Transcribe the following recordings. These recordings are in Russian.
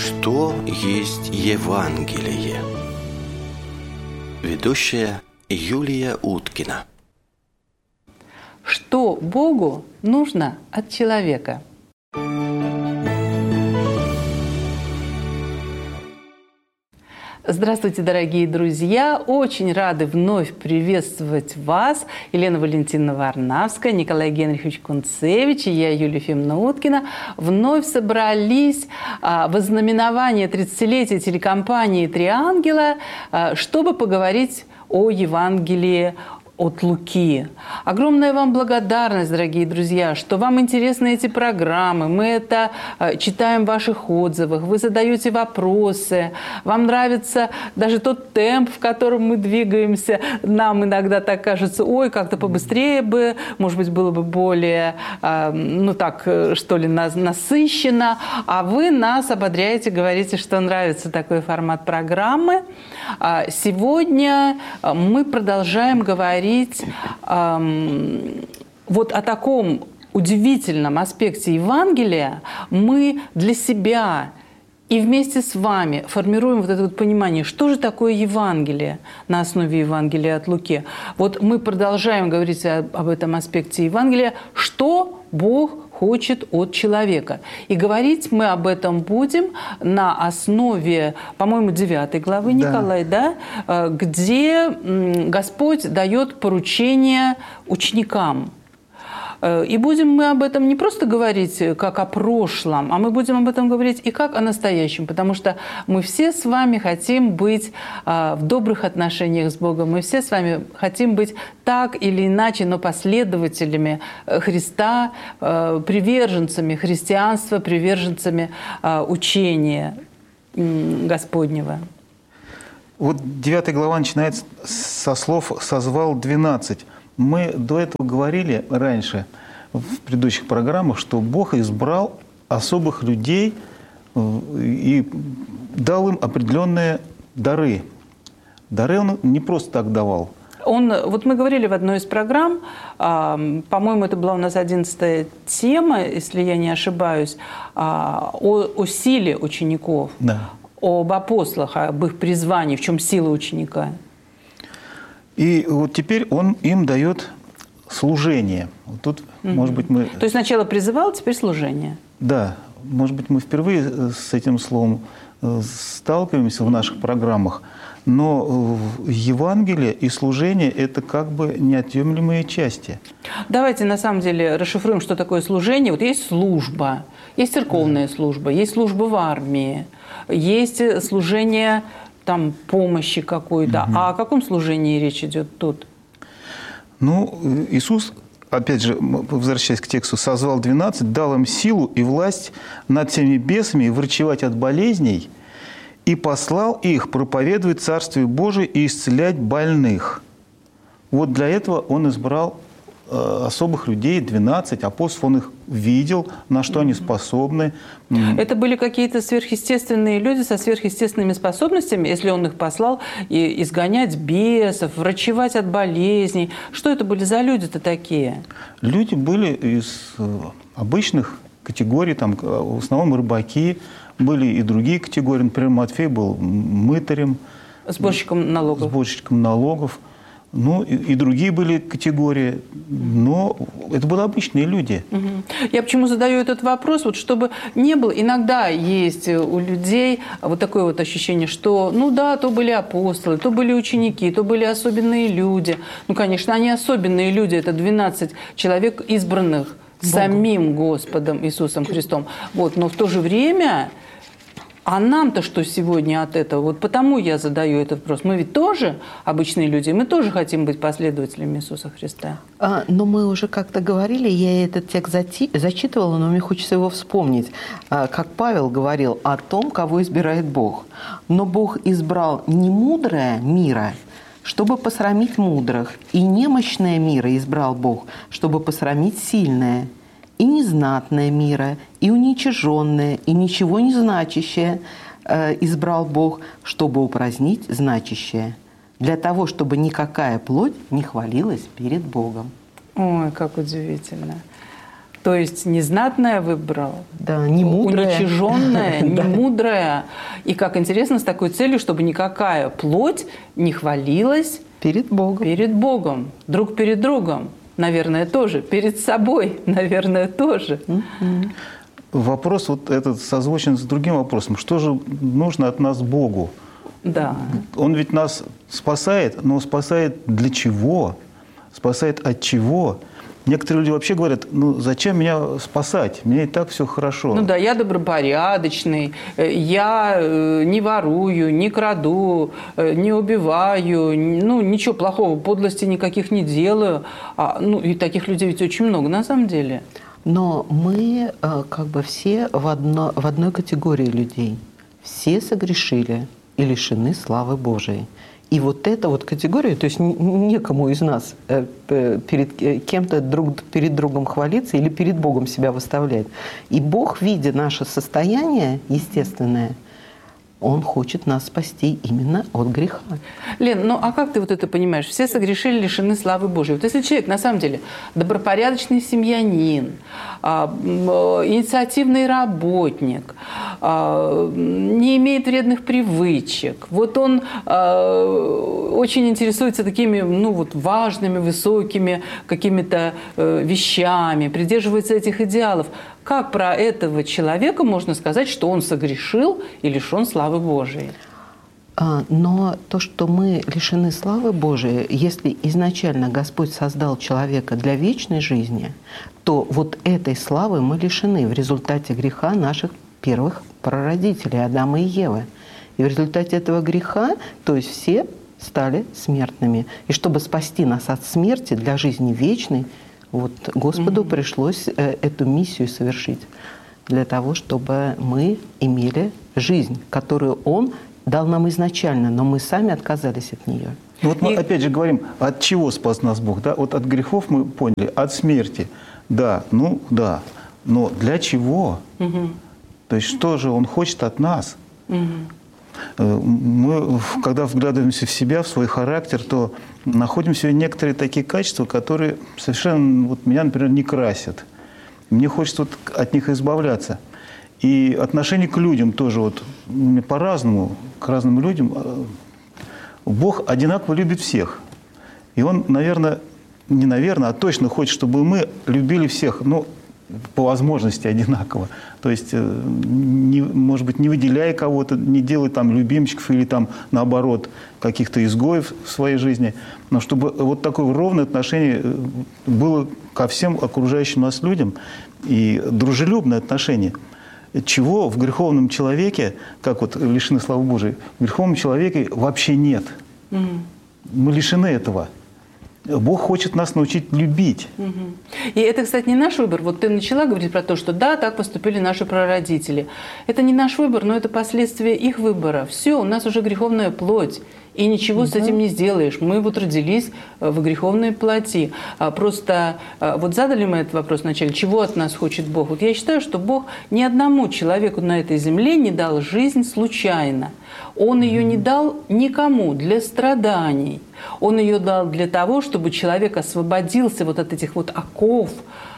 Что есть Евангелие? Ведущая Юлия Уткина. Что Богу нужно от человека? Здравствуйте, дорогие друзья! Очень рады вновь приветствовать вас. Елена Валентиновна Варнавская, Николай Генрихович Кунцевич и я, Юлия Ефимовна Уткина, вновь собрались во знаменование 30-летия телекомпании «Три ангела», чтобы поговорить о Евангелии от Луки. Огромная вам благодарность, дорогие друзья, что вам интересны эти программы. Мы это читаем в ваших отзывах, вы задаете вопросы, вам нравится даже тот темп, в котором мы двигаемся. Нам иногда так кажется, ой, как-то побыстрее бы, может быть, было бы более, насыщенно. А вы нас ободряете, говорите, что нравится такой формат программы. Сегодня мы продолжаем говорить вот о таком удивительном аспекте Евангелия. Мы для себя и вместе с вами формируем вот это вот понимание, что же такое Евангелие на основе Евангелия от Луки. Вот мы продолжаем говорить об этом аспекте Евангелия, что Бог хочет от человека. И говорить мы об этом будем на основе, по-моему, 9 главы, Николай, да? Где Господь дает поручение ученикам. И будем мы об этом не просто говорить как о прошлом, а мы будем об этом говорить и как о настоящем, потому что мы все с вами хотим быть в добрых отношениях с Богом, мы все с вами хотим быть так или иначе, но последователями Христа, приверженцами христианства, приверженцами учения Господнего. Вот 9 глава начинается со слов «созвал 12». Мы до этого говорили раньше в предыдущих программах, что Бог избрал особых людей и дал им определенные дары. Дары Он не просто так давал. Вот мы говорили в одной из программ, по-моему, это была у нас 11-я тема, если я не ошибаюсь, о силе учеников, да. Об апостолах, об их призвании, в чем сила ученика. И вот теперь Он им дает служение. Вот тут, может быть, мы... То есть сначала призывал, теперь служение. Да. Может быть, мы впервые с этим словом сталкиваемся в наших программах. Но Евангелие и служение – это как бы неотъемлемые части. Давайте, на самом деле, расшифруем, что такое служение. Вот есть служба, есть церковная служба, есть служба в армии, есть служение... там помощи какой-то. А о каком служении речь идет тут? Ну, Иисус, опять же, возвращаясь к тексту, созвал 12, дал им силу и власть над всеми бесами врачевать от болезней, и послал их проповедовать Царствие Божие и исцелять больных. Вот для этого Он избрал особых людей, 12 апостолов, Он их видел, на что они способны. Это были какие-то сверхъестественные люди со сверхъестественными способностями, если Он их послал изгонять бесов, врачевать от болезней. Что это были за люди-то такие? Люди были из обычных категорий, там, в основном рыбаки, были и другие категории. Например, Матфей был мытарем. Сборщиком налогов. Ну, и другие были категории, но это были обычные люди. Я почему задаю этот вопрос, вот чтобы не было, иногда есть у людей вот такое вот ощущение, что, ну да, то были апостолы, то были ученики, то были особенные люди. Ну, конечно, они особенные люди, это 12 человек, избранных самим Господом Иисусом Христом. Вот, но в то же время... А нам-то что сегодня от этого? Вот потому я задаю этот вопрос. Мы ведь тоже обычные люди, мы тоже хотим быть последователями Иисуса Христа. Но мы уже как-то говорили, я этот текст зачитывала, но мне хочется его вспомнить. Как Павел говорил о том, кого избирает Бог. Но Бог избрал не мудрое мира, чтобы посрамить мудрых, и немощное мира избрал Бог, чтобы посрамить сильное. И незнатное мира, и уничиженное, и ничего не значащее избрал Бог, чтобы упразднить значащее, для того, чтобы никакая плоть не хвалилась перед Богом. Ой, как удивительно. То есть не знатное выбрал, Да, не мудрая. уничиженное, не мудрое. И как интересно, с такой целью, чтобы никакая плоть не хвалилась Перед Богом. перед Богом, друг перед другом, наверное, тоже, перед собой, наверное, тоже. Вопрос вот этот созвучен с другим вопросом. Что же нужно от нас Богу? Да. Он ведь нас спасает, но спасает для чего? Спасает от чего? Некоторые люди вообще говорят, ну зачем меня спасать? Мне и так все хорошо. Ну да, я добропорядочный, я не ворую, не краду, не убиваю, ну ничего плохого, подлости никаких не делаю. Ну и таких людей ведь очень много на самом деле. Но мы как бы все в одной категории людей. Все согрешили и лишены славы Божией. И вот эта вот категория, то есть некому из нас перед кем-то перед другом хвалиться или перед Богом себя выставлять. И Бог, видя наше состояние естественное, Он хочет нас спасти именно от греха. Лен, ну а как ты вот это понимаешь? Все согрешили, лишены славы Божьей. Вот если человек на самом деле добропорядочный семьянин, инициативный работник, не имеет вредных привычек, вот он очень интересуется такими, ну вот важными, высокими какими-то вещами, придерживается этих идеалов. Как про этого человека можно сказать, что он согрешил и лишен славы Божией? Но то, что мы лишены славы Божией, если изначально Господь создал человека для вечной жизни, то вот этой славы мы лишены в результате греха наших первых прародителей Адама и Евы. И в результате этого греха, то есть все стали смертными. И чтобы спасти нас от смерти для жизни вечной, вот Господу пришлось эту миссию совершить для того, чтобы мы имели жизнь, которую Он дал нам изначально, но мы сами отказались от нее. Ну, вот мы опять же говорим, от чего спас нас Бог? Да? Вот от грехов мы поняли, от смерти. Да, ну да, но для чего? То есть что же Он хочет от нас? Мы, когда вглядываемся в себя, в свой характер, то находим в себе некоторые такие качества, которые совершенно вот, меня, например, не красят. Мне хочется вот от них избавляться. И отношение к людям тоже вот по-разному, к разным людям. Бог одинаково любит всех. И Он, наверное, не наверное, а точно хочет, чтобы мы любили всех, ну, по возможности одинаково. То есть, может быть, не выделяя кого-то, не делая там любимчиков или там, наоборот, каких-то изгоев в своей жизни, но чтобы вот такое ровное отношение было ко всем окружающим нас людям и дружелюбное отношение. Чего в греховном человеке, как вот лишены славы Божией, в греховном человеке вообще нет. Мы лишены этого. Бог хочет нас научить любить. И это, кстати, не наш выбор. Вот ты начала говорить про то, что да, так поступили наши прародители. Это не наш выбор, но это последствия их выбора. Все, у нас уже греховная плоть. И ничего с этим не сделаешь. Мы вот родились в греховной плоти. Просто вот задали мы этот вопрос вначале, чего от нас хочет Бог. Вот я считаю, что Бог ни одному человеку на этой земле не дал жизнь случайно. Он ее не дал никому для страданий. Он ее дал для того, чтобы человек освободился вот от этих вот оков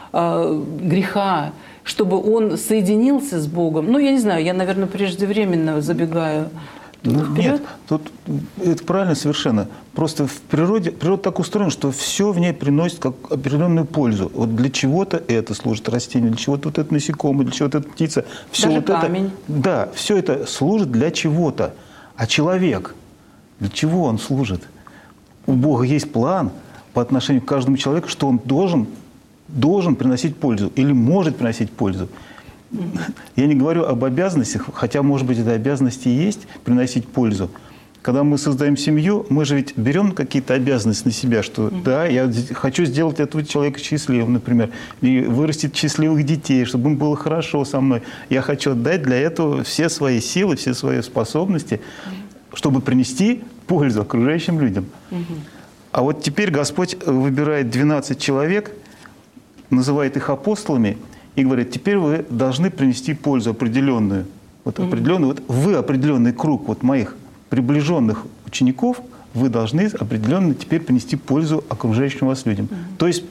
греха, чтобы он соединился с Богом. Ну, я не знаю, я, наверное, преждевременно забегаю. Нет, тут это правильно совершенно. Просто в природа так устроена, что все в ней приносит как определенную пользу. Вот для чего-то это служит растению, для чего-то вот это насекомое, для чего-то это птица. Все даже вот камень. Это, да, все это служит для чего-то. А человек, для чего он служит? У Бога есть план по отношению к каждому человеку, что он должен приносить пользу или может приносить пользу. Я не говорю об обязанностях, хотя, может быть, это обязанности и есть приносить пользу. Когда мы создаем семью, мы же ведь берем какие-то обязанности на себя, что да, я хочу сделать этого человека счастливым, например, и вырастить счастливых детей, чтобы им было хорошо со мной. Я хочу отдать для этого все свои силы, все свои способности, чтобы принести пользу окружающим людям. А вот теперь Господь выбирает 12 человек, называет их апостолами, и говорит, теперь вы должны принести пользу определенную. Вот определенную, вот вы определенный круг вот моих приближенных учеников вы должны определенно теперь принести пользу окружающим вас людям. То есть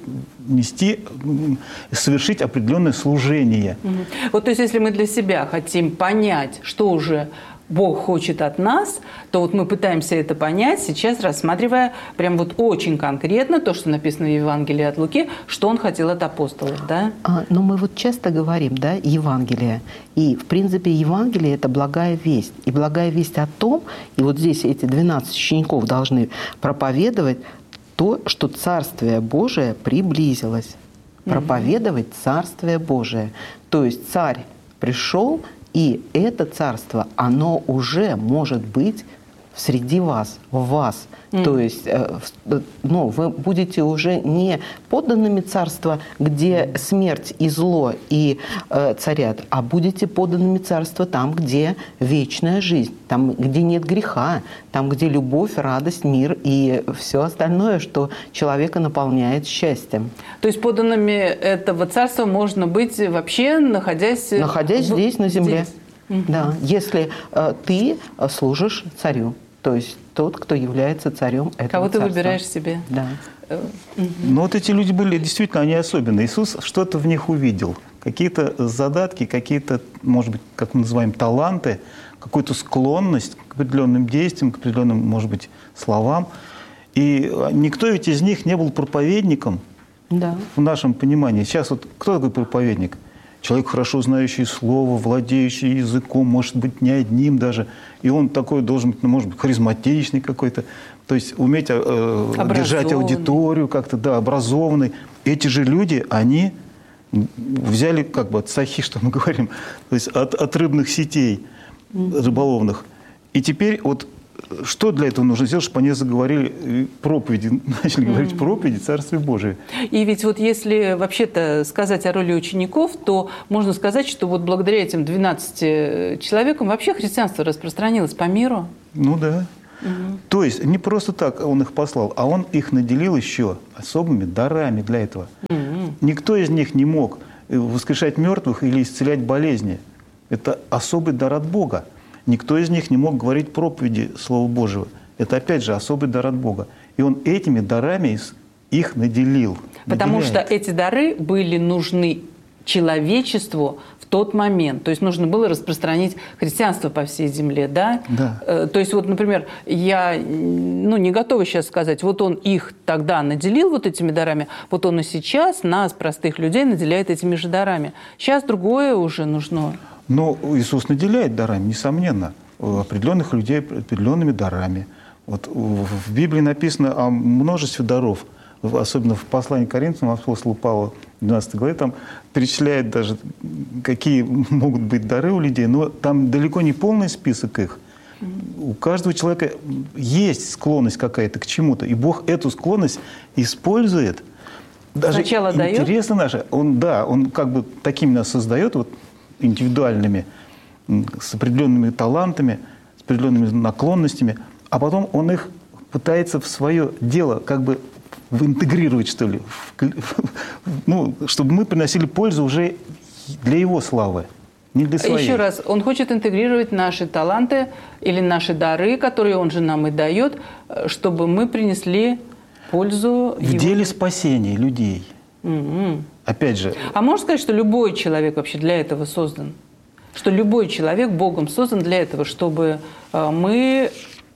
совершить определенное служение. Вот, то есть, если мы для себя хотим понять, что уже Бог хочет от нас, то вот мы пытаемся это понять, сейчас рассматривая прям вот очень конкретно то, что написано в Евангелии от Луки, что он хотел от апостолов, да? Но мы вот часто говорим, да, Евангелие. И, в принципе, Евангелие – это благая весть. И благая весть о том, и вот здесь эти 12 учеников должны проповедовать то, что Царствие Божие приблизилось. Проповедовать Царствие Божие. То есть царь пришел, и это царство, оно уже может быть среди вас, в вас. То есть вы будете уже не подданными царства, где смерть и зло и царят, а будете подданными царства там, где вечная жизнь, там, где нет греха, там, где любовь, радость, мир и все остальное, что человека наполняет счастьем. То есть подданными этого царства можно быть вообще, находясь здесь, на земле. Да, если ты служишь царю. То есть тот, кто является царем этого Кого царства. ты выбираешь себе. Да. Но вот эти люди были действительно, они особенные. Иисус что-то в них увидел. Какие-то задатки, какие-то, может быть, как мы называем, таланты, какую-то склонность к определенным действиям, к определенным, может быть, словам. И никто ведь из них не был проповедником в нашем понимании. Сейчас вот кто такой проповедник? Человек, хорошо знающий слово, владеющий языком, может быть, не одним даже. И он такой должен быть, может быть, харизматичный какой-то. То есть уметь держать аудиторию как-то, да, образованный. Эти же люди, они взяли как бы от сахи, что мы говорим, то есть от рыбных сетей рыболовных. И теперь вот что для этого нужно сделать, чтобы они заговорили проповеди, начали говорить проповеди Царствия Божия? И ведь вот если вообще-то сказать о роли учеников, то можно сказать, что вот благодаря этим 12 человекам вообще христианство распространилось по миру. Ну да. То есть не просто так он их послал, а он их наделил еще особыми дарами для этого. Никто из них не мог воскрешать мертвых или исцелять болезни. Это особый дар от Бога. Никто из них не мог говорить проповеди Слова Божьего. Это, опять же, особый дар от Бога. И он этими дарами их наделил. Потому что эти дары были нужны человечеству в тот момент. То есть нужно было распространить христианство по всей земле, да? Да. То есть вот, например, я не готова сейчас сказать, вот он их тогда наделил вот этими дарами, вот он и сейчас нас, простых людей, наделяет этими же дарами. Сейчас другое уже нужно. Но Иисус наделяет дарами, несомненно, определенных людей определенными дарами. Вот в Библии написано о множестве даров, особенно в послании к Коринфянам апостола Павла, в 12 главе, там перечисляет даже, какие могут быть дары у людей, но там далеко не полный список их. У каждого человека есть склонность какая-то к чему-то, и Бог эту склонность использует. Даже сначала дает? Интересно наше, он как бы такими нас создает, вот, индивидуальными, с определенными талантами, с определенными наклонностями, а потом он их пытается в свое дело как бы интегрировать, что ли, чтобы мы приносили пользу уже для его славы, не для своей. Еще раз, он хочет интегрировать наши таланты или наши дары, которые он же нам и дает, чтобы мы принесли пользу в деле спасения людей. Опять же. А можно сказать, что любой человек вообще для этого создан? Что любой человек Богом создан для этого, чтобы мы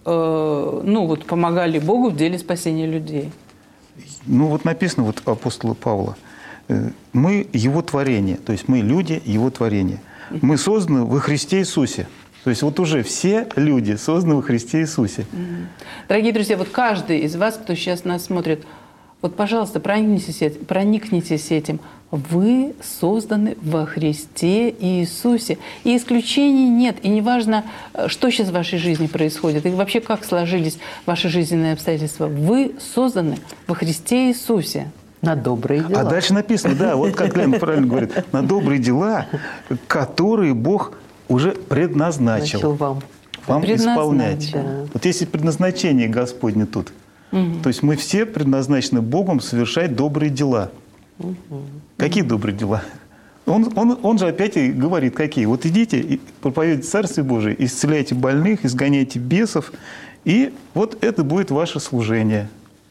помогали Богу в деле спасения людей? Ну вот написано вот апостола Павла. Мы Его творение, то есть мы люди Его творения. Мы созданы во Христе Иисусе. То есть вот уже все люди созданы во Христе Иисусе. Дорогие друзья, вот каждый из вас, кто сейчас нас смотрит, вот, пожалуйста, проникнитесь этим. Вы созданы во Христе Иисусе. И исключений нет. И неважно, что сейчас в вашей жизни происходит, и вообще как сложились ваши жизненные обстоятельства. Вы созданы во Христе Иисусе. На добрые дела. А дальше написано, да, вот как Лена правильно говорит, на добрые дела, которые Бог уже предназначил вам исполнять. Да. Вот если предназначение Господне тут, то есть мы все предназначены Богом совершать добрые дела. Какие добрые дела? Он же опять и говорит, какие. Вот идите и проповедуйте Царствие Божие, исцеляйте больных, изгоняйте бесов И вот это будет ваше служение.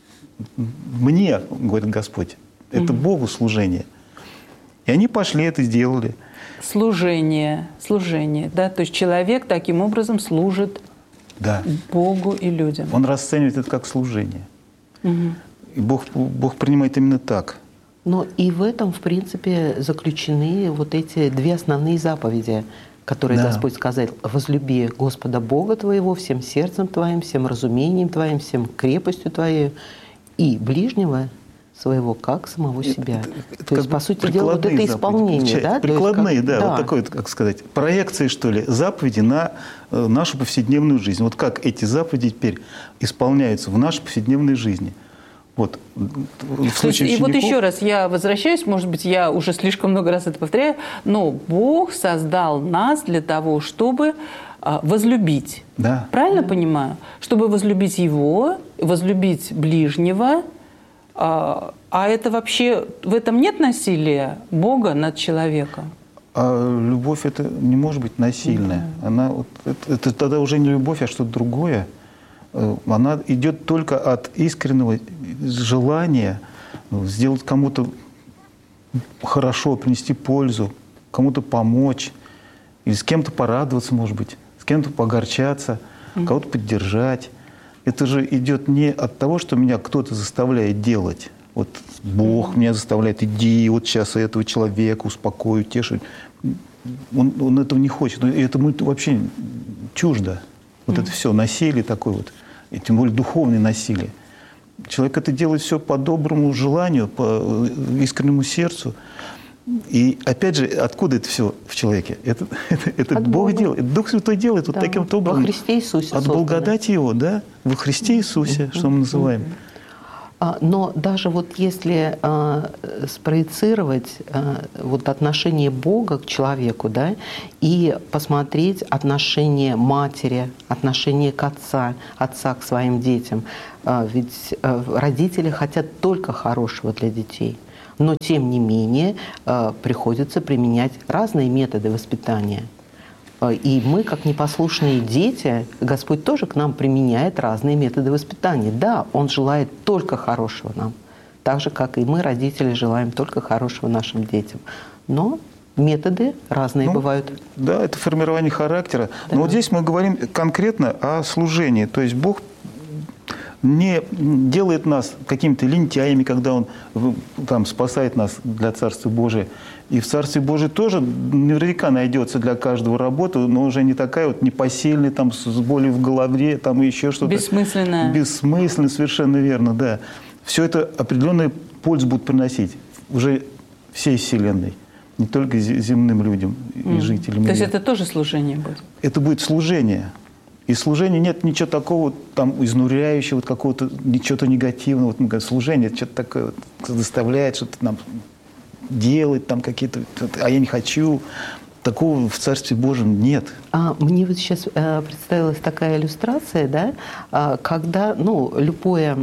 Мне, говорит Господь, это Богу служение. И они пошли, это сделали. Служение, да, то есть человек таким образом служит Да. Богу и людям. Он расценивает это как служение. И Бог принимает именно так. Но и в этом, в принципе, заключены вот эти две основные заповеди, которые Да. Господь сказал: возлюби Господа Бога твоего всем сердцем твоим, всем разумением твоим, всем крепостью твоей, и ближнего своего как самого себя. То есть, по сути дела, вот это исполнение, да? Прикладные, да, вот такой, как сказать, проекции, что ли, заповеди на нашу повседневную жизнь. Вот как эти заповеди теперь исполняются в нашей повседневной жизни. Вот. То есть, и вот еще раз я возвращаюсь, может быть, я уже слишком много раз это повторяю, но Бог создал нас для того, чтобы возлюбить. Да. Правильно понимаю? Чтобы возлюбить Его, возлюбить ближнего. А это вообще, в этом нет насилия Бога над человеком? А любовь это не может быть насильная. Она, вот, это тогда уже не любовь, а что-то другое. Она идет только от искреннего желания сделать кому-то хорошо, принести пользу, кому-то помочь, или с кем-то порадоваться, может быть, с кем-то погорчаться, кого-то поддержать. Это же идет не от того, что меня кто-то заставляет делать. Вот Бог меня заставляет: иди, вот сейчас этого человека успокою, тешу. Он этого не хочет. И это вообще чуждо. Вот это все насилие такое вот, и тем более духовное насилие. Человек это делает все по доброму желанию, по искреннему сердцу. И опять же, откуда это все в человеке? Это Бог делает, это Дух Святой делает вот таким образом. Во Христе Иисусе От благодати Его, да? Во Христе Иисусе, что мы называем. Но даже вот если спроецировать вот отношение Бога к человеку, да, и посмотреть отношение матери, отношение к отца к своим детям, ведь родители хотят только хорошего для детей. Но, тем не менее, приходится применять разные методы воспитания. И мы, как непослушные дети, Господь тоже к нам применяет разные методы воспитания. Да, Он желает только хорошего нам, так же, как и мы, родители, желаем только хорошего нашим детям. Но методы разные бывают. Да, это формирование характера. Да. Но вот здесь мы говорим конкретно о служении. То есть Бог не делает нас какими-то лентяями, когда Он там спасает нас для Царства Божия. И в Царстве Божьем тоже наверняка найдется для каждого работа, но уже не такая вот непосильная, там, с болью в голове, там еще что-то. Бессмысленная. Бессмысленная, совершенно верно, да. Все это определенную пользу будет приносить уже всей Вселенной, не только земным людям и жителям. То есть это тоже служение будет? Это будет служение. И служения нет ничего такого там изнуряющего, какого-то чего-то негативного. Вот мы говорим, служение что-то такое вот, заставляет что-то нам делать, там какие-то, а я не хочу. Такого в Царстве Божьем нет. Мне вот сейчас представилась такая иллюстрация, да, когда любое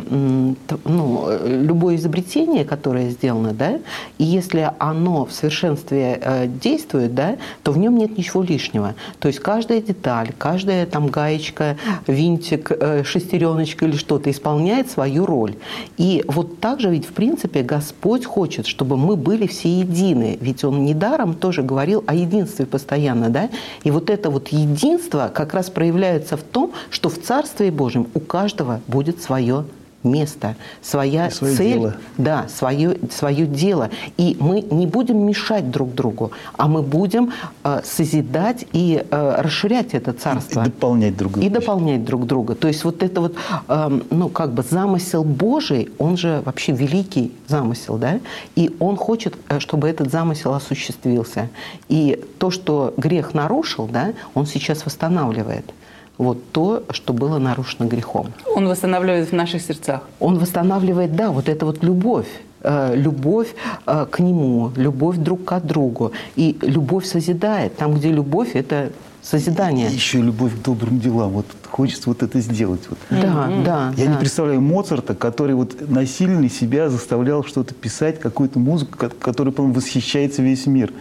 изобретение, которое сделано, да, и если оно в совершенстве действует, да, то в нем нет ничего лишнего. То есть каждая деталь, каждая там гаечка, винтик, шестереночка или что-то исполняет свою роль. И вот так же ведь в принципе Господь хочет, чтобы мы были все едины. Ведь Он недаром тоже говорил о единстве постоянно, да? И вот это вот единство как раз проявляется в том, что в Царстве Божьем у каждого будет свое место, своя цель, дело. Да, свое дело. И мы не будем мешать друг другу, а мы будем созидать и расширять это царство. И дополнять друг друга. И дополнять друг друга. То есть вот это вот, замысел Божий, он же вообще великий замысел, да? И Он хочет, чтобы этот замысел осуществился. И то, что грех нарушил, да, Он сейчас восстанавливает. Вот то, что было нарушено грехом. Он восстанавливает в наших сердцах. Он восстанавливает, да, вот это вот любовь. Любовь к Нему, любовь друг к другу. И любовь созидает. Там, где любовь, это созидание. И еще любовь к добрым делам. Вот хочется вот это сделать. Вот. Да. Я не представляю Моцарта, который вот насильно себя заставлял что-то писать, какую-то музыку, которой, по-моему, восхищается весь мир.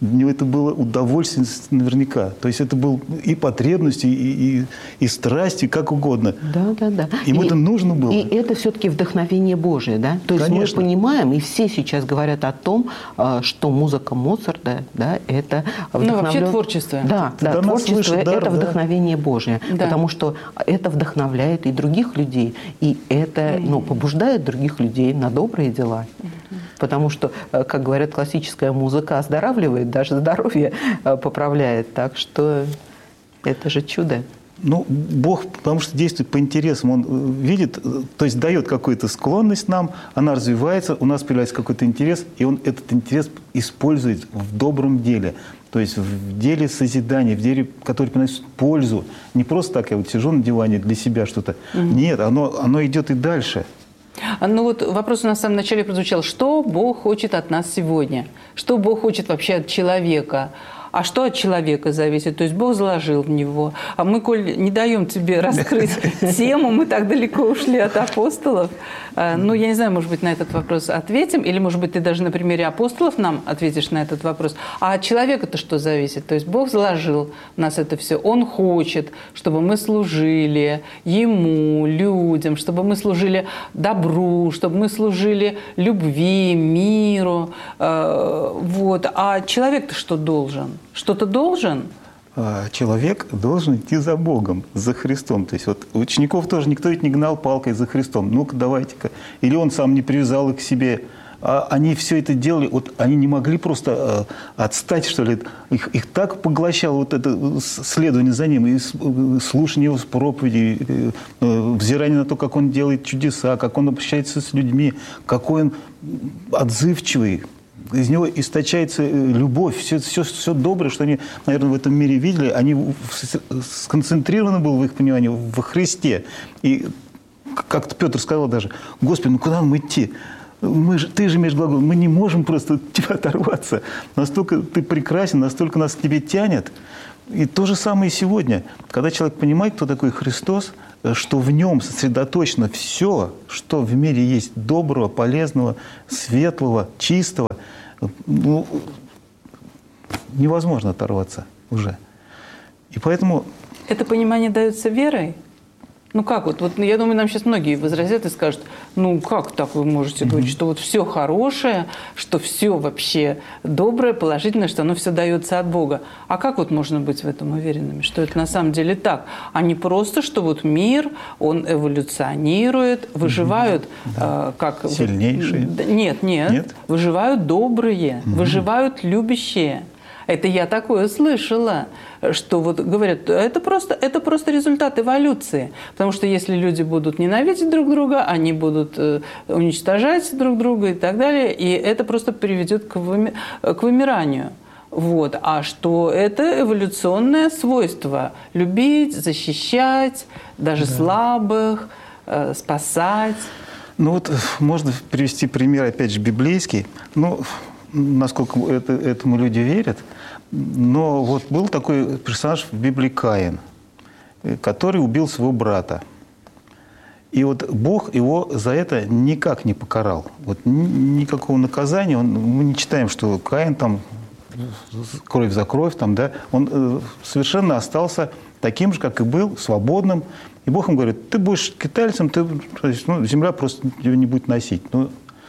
Для него это было удовольствие наверняка. То есть это был и потребность, и страсть, и как угодно. Да. Ему это нужно было. И это все-таки вдохновение Божие, да? То есть Конечно. мы понимаем, и все сейчас говорят о том, что музыка Моцарта, да, это вообще творчество. Да, Это творчество – это дар, да. вдохновение Божие. Да. Потому что это вдохновляет и других людей, и это побуждает других людей на добрые дела. Потому что, как говорят, классическая музыка оздоравливает, даже здоровье поправляет. Так что это же чудо. Ну, Бог, потому что действует по интересам, Он видит, то есть дает какую-то склонность нам, она развивается, у нас появляется какой-то интерес, и Он этот интерес использует в добром деле. То есть в деле созидания, в деле, которое приносит пользу. Не просто так я вот сижу на диване для себя что-то. Нет, оно идет и дальше. Ну вот вопрос у нас в самом начале прозвучал. Что Бог хочет от нас сегодня? Что Бог хочет вообще от человека? А что от человека зависит? То есть Бог заложил в него. А мы, коль не даем тебе раскрыть тему, мы так далеко ушли от апостолов. Ну, я не знаю, может быть, на этот вопрос ответим. Или, может быть, ты даже на примере апостолов нам ответишь на этот вопрос. А от человека-то что зависит? То есть Бог заложил в нас это все. Он хочет, чтобы мы служили Ему, людям, чтобы мы служили добру, чтобы мы служили любви, миру. Вот. А человек-то что должен? Что-то должен? Человек должен идти за Богом, за Христом. То есть вот учеников тоже никто ведь не гнал палкой за Христом. Ну-ка, давайте-ка. Или он сам не привязал их к себе. А они все это делали. Вот они не могли просто отстать, что ли. Их так поглощало вот это следование за ним. И слушание его проповеди, взирание на то, как он делает чудеса, как он общается с людьми, какой он отзывчивый. Из него источается любовь, все доброе, что они, наверное, в этом мире видели, они сконцентрированы было в их понимании во Христе. И как-то Петр сказал даже: «Господи, ну куда нам идти? Ты же имеешь глагол, мы не можем просто от тебя оторваться. Настолько ты прекрасен, настолько нас к тебе тянет». И то же самое и сегодня. Когда человек понимает, кто такой Христос, что в нем сосредоточено все, что в мире есть доброго, полезного, светлого, чистого, ну, невозможно оторваться уже. И поэтому... Это понимание дается верой? Ну как вот я думаю, нам сейчас многие возразят и скажут: ну как так вы можете говорить, что вот все хорошее, что все вообще доброе, положительное, что оно все дается от Бога. А как вот можно быть в этом уверенными, что это на самом деле так? А не просто, что вот мир, он эволюционирует, выживают как... Сильнейшие? Нет. Выживают добрые, выживают любящие. Это я такое слышала, что вот говорят, это просто результат эволюции. Потому что если люди будут ненавидеть друг друга, они будут уничтожать друг друга и так далее, и это просто приведет к вымиранию. Вот. А что это эволюционное свойство – любить, защищать, даже слабых, спасать. Ну вот можно привести пример, опять же, библейский. Ну, насколько этому люди верят. Но вот был такой персонаж в Библии Каин, который убил своего брата. И вот Бог его за это никак не покарал. Вот никакого наказания. Мы не читаем, что Каин там кровь за кровь, там, да, он совершенно остался таким же, как и был, свободным. И Бог ему говорит: ты будешь скитальцем, земля просто тебя не будет носить. Ну,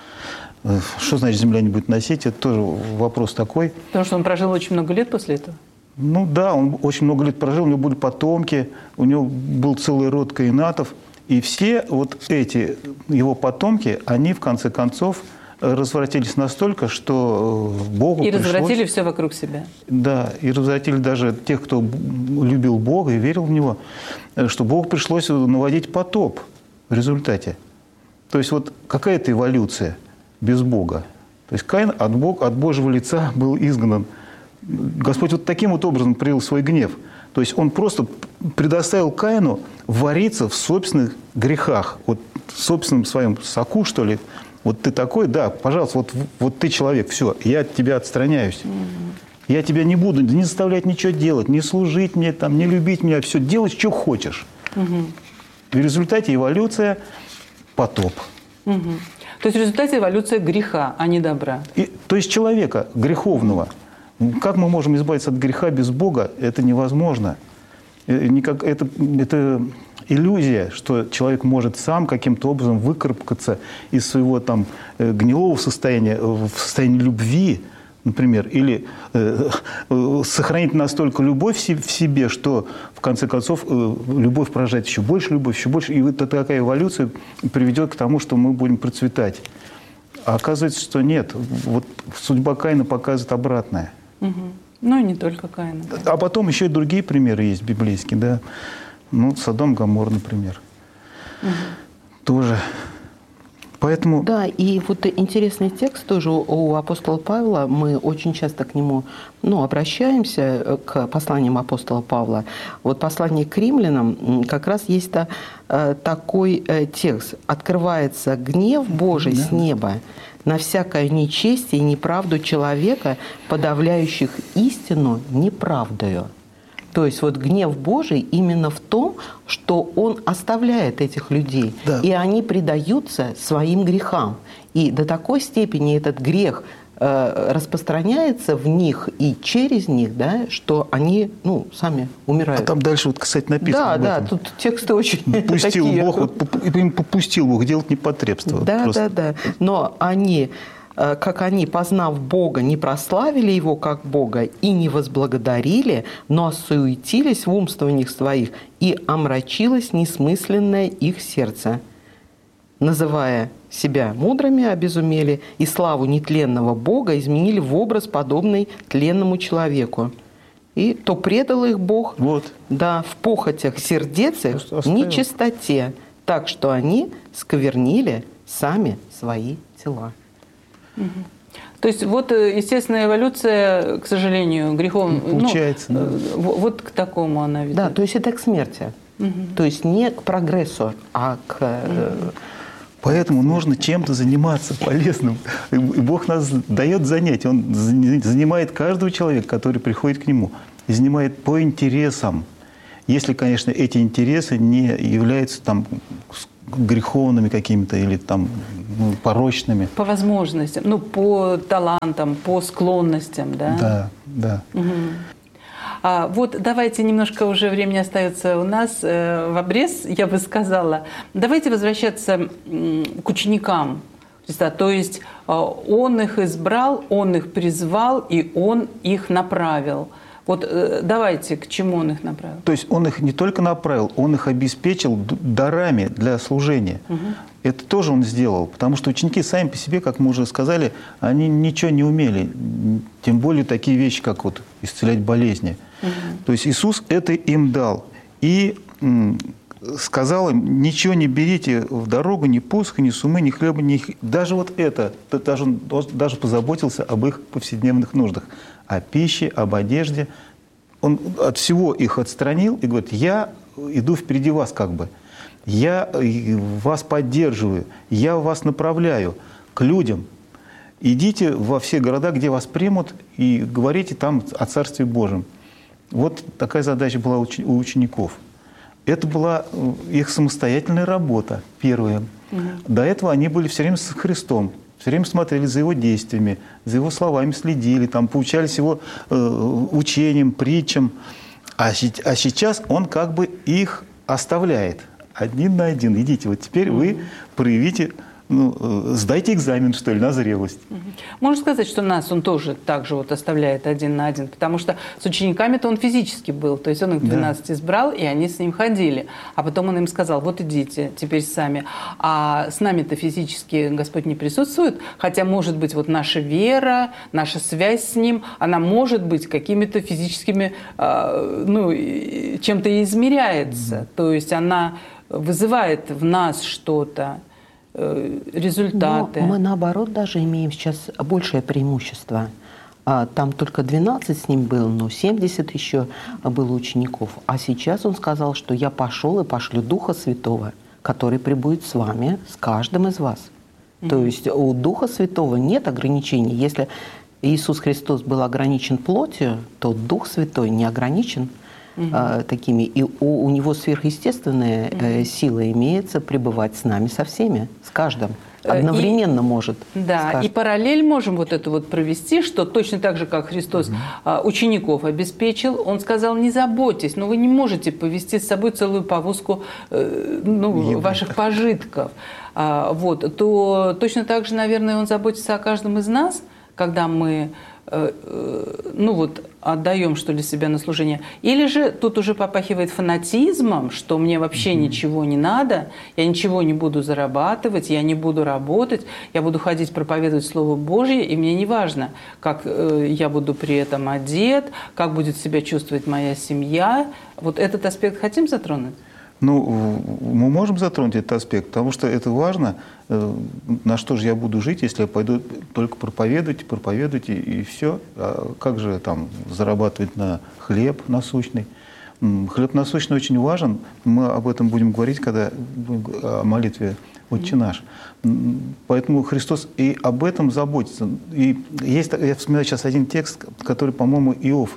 что значит земля не будет носить? Это тоже вопрос такой. Потому что он прожил очень много лет после этого? Ну да, он очень много лет прожил, у него были потомки, у него был целый род каинатов. И все вот эти его потомки, они в конце концов развратились настолько, что Богу пришлось... И развратили все вокруг себя. Да, и развратили даже тех, кто любил Бога и верил в Него, что Богу пришлось наводить потоп в результате. То есть вот какая-то эволюция без Бога. То есть Каин от Божьего лица был изгнан. Господь вот таким вот образом проявил свой гнев. То есть Он просто предоставил Каину вариться в собственных грехах, вот в собственном своем соку, что ли. Вот ты такой, да, пожалуйста, вот ты человек, все, я от тебя отстраняюсь. Я тебя не буду не заставлять ничего делать, не служить мне, там, не любить меня, все, делать, что хочешь. В результате эволюция – потоп. То есть в результате эволюция греха, а не добра. То есть человека греховного. Как мы можем избавиться от греха без Бога? Это невозможно. Это иллюзия, что человек может сам каким-то образом выкарабкаться из своего там гнилого состояния в состояние любви, например, или сохранить настолько любовь в себе, что в конце концов любовь поражает еще больше, и вот такая эволюция приведет к тому, что мы будем процветать. А оказывается, что нет. Вот судьба Каина показывает обратное. Ну, и не только Каина. А потом еще и другие примеры есть библейские, да. Ну, Содом, Гоморра, например. Тоже. Поэтому... Да, и вот интересный текст тоже у апостола Павла. Мы очень часто к нему обращаемся, к посланиям апостола Павла. Вот послание к римлянам как раз есть такой текст. «Открывается гнев Божий с неба на всякое нечестие и неправду человека, подавляющих истину неправдою». То есть вот гнев Божий именно в том, что Он оставляет этих людей, да. И они предаются своим грехам. И до такой степени этот грех распространяется в них и через них, да, что они сами умирают. А там дальше, вот, кстати, написано. Да, тут тексты очень пустил такие. Бог, им попустил Бог делать непотребство. Да. Но они, как они, познав Бога, не прославили Его как Бога и не возблагодарили, но осуетились в умствованиях своих, и омрачилось несмысленное их сердце. Называя себя мудрыми, обезумели, и славу нетленного Бога изменили в образ, подобный тленному человеку. И то предал их Бог, в похотях сердец их, в нечистоте, так что они сквернили сами свои тела. То есть вот естественная эволюция, к сожалению, грехом... Получается, да. Вот к такому она ведет. Да, то есть это к смерти. То есть не к прогрессу, а к... Поэтому нужно чем-то заниматься полезным. И Бог нас дает занять. Он занимает каждого человека, который приходит к Нему. И занимает по интересам. Если, конечно, эти интересы не являются там греховными какими-то или там порочными. По возможностям, по талантам, по склонностям, да? Да. Вот давайте немножко, уже времени остается у нас в обрез, я бы сказала. Давайте возвращаться к ученикам Христа. То есть Он их избрал, Он их призвал, и Он их направил. Вот давайте, к чему Он их направил? То есть Он их не только направил, Он их обеспечил дарами для служения. Это тоже Он сделал, потому что ученики сами по себе, как мы уже сказали, они ничего не умели. Тем более такие вещи, как вот исцелять болезни. То есть Иисус это им дал. И сказал им: ничего не берите в дорогу, ни посуха, ни сумы, ни хлеба, ни... Даже вот это, он даже позаботился об их повседневных нуждах. О пище, об одежде. Он от всего их отстранил и говорит: я иду впереди вас как бы. Я вас поддерживаю, я вас направляю к людям. Идите во все города, где вас примут, и говорите там о Царстве Божьем. Вот такая задача была у учеников. Это была их самостоятельная работа, первая. До этого они были все время с Христом, все время смотрели за Его действиями, за Его словами следили, там, поучались Его учениям, притчам. А сейчас Он как бы их оставляет. Один на один. Идите, вот теперь вы проявите, сдайте экзамен, что ли, на зрелость. Можно сказать, что нас Он тоже так же вот оставляет один на один, потому что с учениками-то Он физически был, то есть Он их 12 избрал, и они с Ним ходили. А потом Он им сказал: вот идите теперь сами. А с нами-то физически Господь не присутствует, хотя, может быть, вот наша вера, наша связь с Ним, она может быть какими-то физическими, чем-то измеряется. То есть она вызывает в нас что-то, результаты. Но мы, наоборот, даже имеем сейчас большее преимущество. Там только 12 с ним было, но 70 еще было учеников. А сейчас он сказал, что я пошел и пошлю Духа Святого, который пребудет с вами, с каждым из вас. То есть у Духа Святого нет ограничений. Если Иисус Христос был ограничен плотью, то Дух Святой не ограничен такими. И у него сверхъестественная сила имеется пребывать с нами, со всеми, с каждым. Одновременно может. Да, скажем. и параллель можем вот эту вот провести, что точно так же, как Христос учеников обеспечил, Он сказал, не заботьтесь, но вы не можете повести с собой целую повозку ваших пожитков. Вот, то точно так же, наверное, Он заботится о каждом из нас, когда мы отдаем, что ли, себя на служение. Или же тут уже попахивает фанатизмом, что мне вообще ничего не надо, я ничего не буду зарабатывать, я не буду работать, я буду ходить проповедовать Слово Божье, и мне не важно, как я буду при этом одет, как будет себя чувствовать моя семья. Вот этот аспект хотим затронуть? Ну, мы можем затронуть этот аспект, потому что это важно. На что же я буду жить, если я пойду только проповедовать и все? А как же там зарабатывать на хлеб насущный? Хлеб насущный очень важен. Мы об этом будем говорить, когда будем о молитве «Отче наш». Поэтому Христос и об этом заботится. И есть, я вспоминаю сейчас один текст, который, по-моему, Иов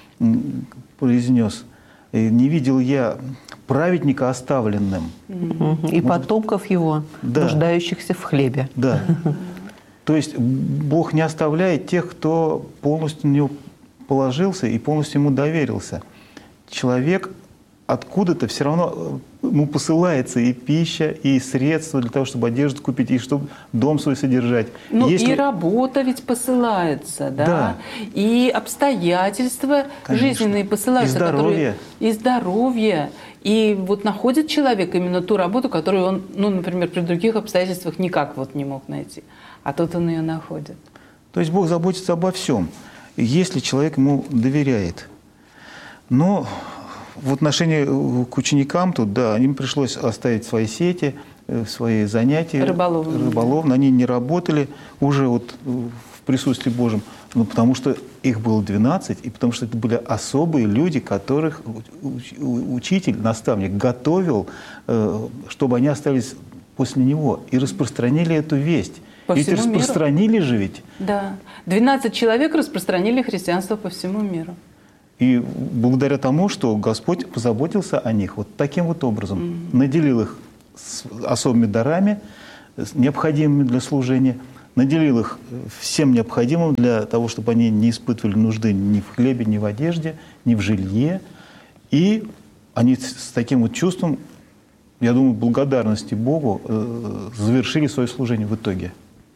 произнес. «Не видел я праведника оставленным». И потомков его, нуждающихся в хлебе. Да. То есть Бог не оставляет тех, кто полностью на него положился и полностью ему доверился. Человек откуда-то все равно ему посылается и пища, и средства для того, чтобы одежду купить, и чтобы дом свой содержать. Ну и работа ведь посылается, да? Да. И обстоятельства жизненные посылаются. И здоровье. И здоровье. И вот находит человек именно ту работу, которую он, например, при других обстоятельствах никак вот не мог найти. А тут он ее находит. То есть Бог заботится обо всем, если человек ему доверяет. Но в отношении к ученикам тут, да, им пришлось оставить свои сети, свои занятия рыболовные. Они не работали уже вот в присутствии Божьем, потому что их было 12, и потому что это были особые люди, которых учитель, наставник готовил, чтобы они остались после него и распространили эту весть. Ведь распространили же ведь. Да. 12 человек распространили христианство по всему миру. И благодаря тому, что Господь позаботился о них вот таким вот образом, наделил их особыми дарами, необходимыми для служения, наделил их всем необходимым для того, чтобы они не испытывали нужды ни в хлебе, ни в одежде, ни в жилье. И они с таким вот чувством, я думаю, благодарности Богу завершили свое служение в итоге.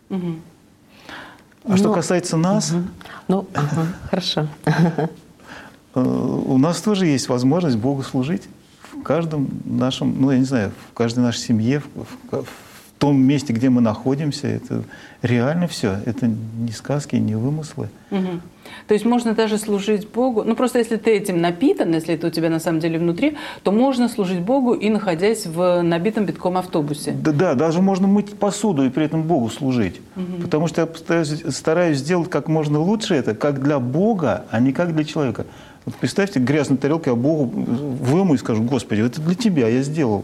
А что касается нас... Хорошо. У нас тоже есть возможность Богу служить в каждом нашем, я не знаю, в каждой нашей семье, в том месте, где мы находимся. Это реально все. Это не сказки, не вымыслы. То есть можно даже служить Богу. Просто если ты этим напитан, если это у тебя на самом деле внутри, то можно служить Богу и находясь в набитом битком автобусе. Да, даже можно мыть посуду и при этом Богу служить. Потому что я стараюсь сделать как можно лучше это, как для Бога, а не как для человека. Вот представьте, грязную тарелку я Богу вымою и скажу: Господи, это для Тебя я сделал.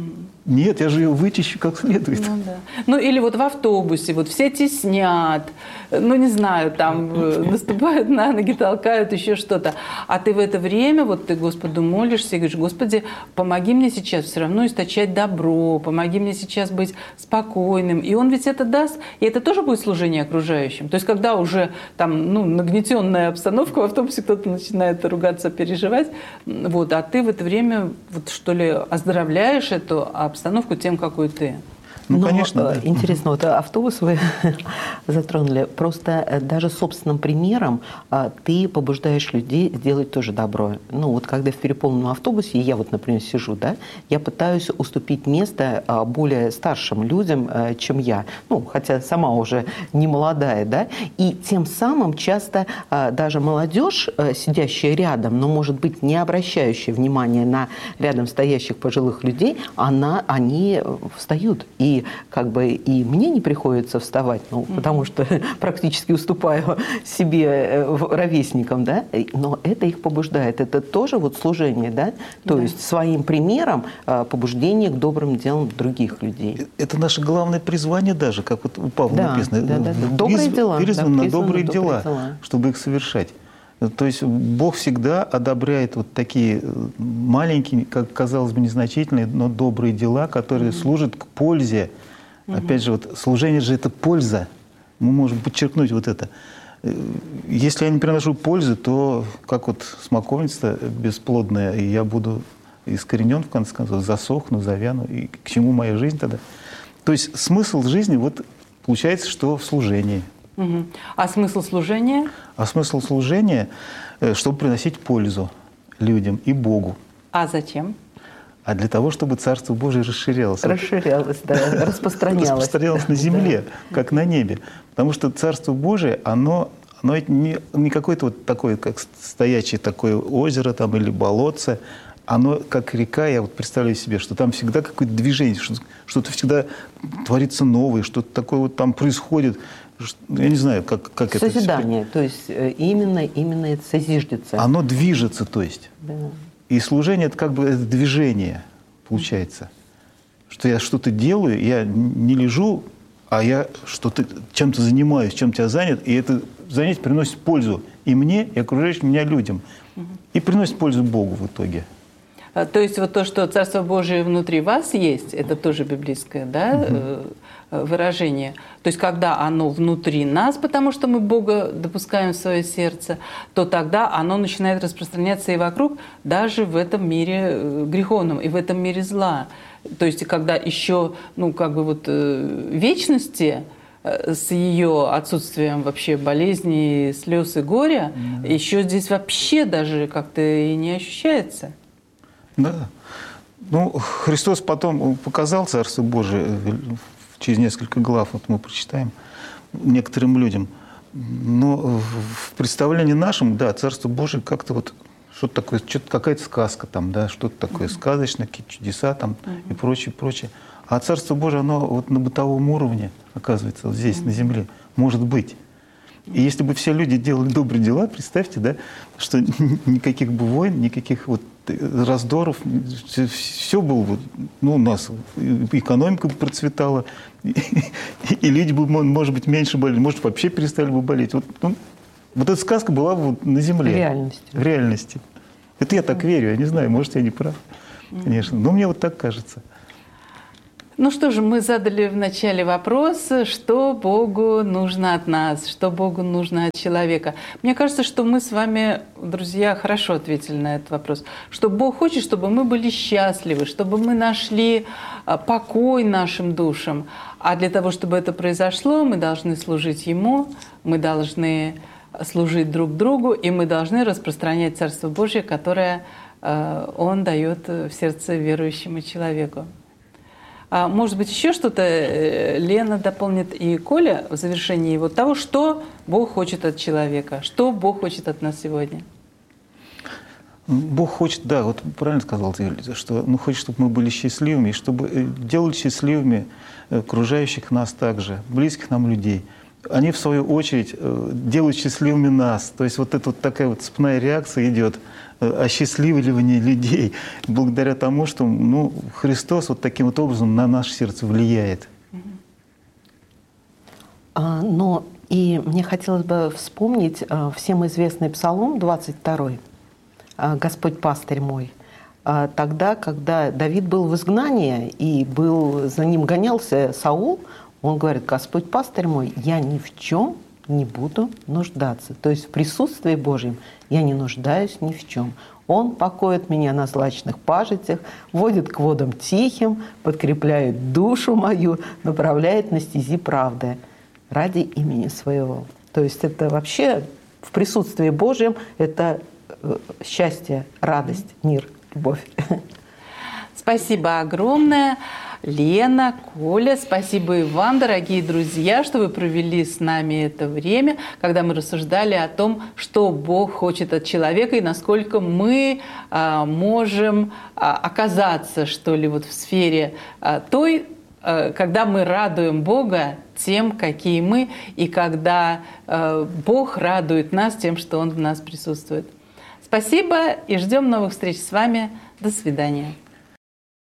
Нет, я же ее вычищу как следует. Или вот в автобусе, вот все теснят, не знаю, там наступают на ноги, толкают, еще что-то. А ты в это время, вот ты Господу молишься и говоришь: Господи, помоги мне сейчас все равно источать добро, помоги мне сейчас быть спокойным. И Он ведь это даст, и это тоже будет служение окружающим. То есть когда уже там, нагнетенная обстановка в автобусе, кто-то начинает ругаться, переживать, а ты в это время, что ли, оздоровляешь эту обстановку тем, какой ты. Конечно. Да. Интересно, автобус вы затронули. Просто даже собственным примером ты побуждаешь людей сделать тоже добро. Когда в переполненном автобусе, я например, сижу, да, я пытаюсь уступить место более старшим людям, чем я. Хотя сама уже не молодая, да. И тем самым часто даже молодежь, сидящая рядом, но, может быть, не обращающая внимания на рядом стоящих пожилых людей, они встают. И и мне не приходится вставать, потому что практически уступаю себе ровесникам, да, но это их побуждает. Это тоже служение, да, то есть своим примером побуждение к добрым делам других людей. Это наше главное призвание даже, как у Павла написано. Добрые дела. Призван на добрые дела, чтобы их совершать. То есть Бог всегда одобряет такие маленькие, как казалось бы, незначительные, но добрые дела, которые служат к пользе Опять же, вот служение же это польза. Мы можем подчеркнуть вот это. Если я не приношу пользы, то как вот смоковница бесплодная, и я буду искоренен, в конце концов, засохну, завяну. И к чему моя жизнь тогда? То есть смысл жизни, вот получается, что в служении. А смысл служения? А смысл служения, чтобы приносить пользу людям и Богу. А зачем? А для того, чтобы Царство Божие расширялось. Расширялось, да, распространялось. Распространялось на земле, как на небе. Потому что Царство Божие, оно ведь не какое-то вот такое, как стоячее такое озеро там, или болотце. Оно как река, я вот представляю себе, что там всегда какое-то движение, что-то всегда творится новое, что-то такое вот там происходит. Я не знаю, как это... Созидание, то есть именно это созиждется. Оно движется, то есть. Да. И служение – это как бы это движение, получается. Что я что-то делаю, я не лежу, а я что-то чем-то занимаюсь, чем-то я занят, и это занятие приносит пользу и мне, и окружающим меня людям. И приносит пользу Богу в итоге. То есть вот то, что Царство Божие внутри вас есть, это тоже библейское, да, выражение. То есть когда оно внутри нас, потому что мы Бога допускаем в свое сердце, то тогда оно начинает распространяться и вокруг, даже в этом мире греховном, и в этом мире зла. То есть когда еще, ну, как бы вот вечности, с ее отсутствием вообще болезней, слез и горя, еще здесь вообще даже как-то и не ощущается. Да. Ну, Христос потом показал Царство Божие, через несколько глав, вот мы прочитаем, некоторым людям. Но в представлении нашем, да, Царство Божие как-то вот что-то такое, что-то какая-то сказка там, да, что-то такое сказочное, какие-то чудеса там и прочее, прочее. А Царство Божие, оно вот на бытовом уровне, оказывается, вот здесь, на земле, может быть. И если бы все люди делали добрые дела, представьте, да, что никаких бы войн, никаких вот раздоров, все было бы, ну, у нас экономика бы процветала, и люди бы, может быть, меньше болели, может, вообще перестали бы болеть. Вот, ну, вот эта сказка была бы вот на земле. В реальности. Это я так верю, я не знаю, может, я не прав, конечно, но мне вот так кажется. Ну что же, мы задали в начале вопрос, что Богу нужно от нас, что Богу нужно от человека. Мне кажется, что мы с вами, друзья, хорошо ответили на этот вопрос. Что Бог хочет, чтобы мы были счастливы, чтобы мы нашли покой нашим душам. А для того, чтобы это произошло, мы должны служить Ему, мы должны служить друг другу, и мы должны распространять Царство Божие, которое Он дает в сердце верующему человеку. Может быть, еще что-то Лена дополнит и Коля в завершении вот того, что Бог хочет от человека, что Бог хочет от нас сегодня. Бог хочет, да, вот правильно сказал ты, что Он хочет, чтобы мы были счастливыми, и чтобы делать счастливыми окружающих нас также, близких нам людей. Они, в свою очередь, делают счастливыми нас. То есть вот эта вот такая вот цепная реакция идет, осчастливливание людей, благодаря тому, что, ну, Христос вот таким вот образом на наше сердце влияет. Но и мне хотелось бы вспомнить всем известный Псалом 22, «Господь пастырь мой». Тогда, когда Давид был в изгнании и за ним гонялся Саул, он говорит: «Господь пастырь мой, я ни в чем не буду нуждаться». То есть в присутствии Божьем я не нуждаюсь ни в чем. Он покоит меня на злачных пажитях, водит к водам тихим, подкрепляет душу мою, направляет на стези правды ради имени своего. То есть это вообще в присутствии Божьем это счастье, радость, мир, любовь. Спасибо огромное. Лена, Коля, спасибо и вам, дорогие друзья, что вы провели с нами это время, когда мы рассуждали о том, что Бог хочет от человека и насколько мы можем оказаться, что ли, вот в сфере той, когда мы радуем Бога тем, какие мы, и когда Бог радует нас тем, что Он в нас присутствует. Спасибо и ждем новых встреч с вами. До свидания.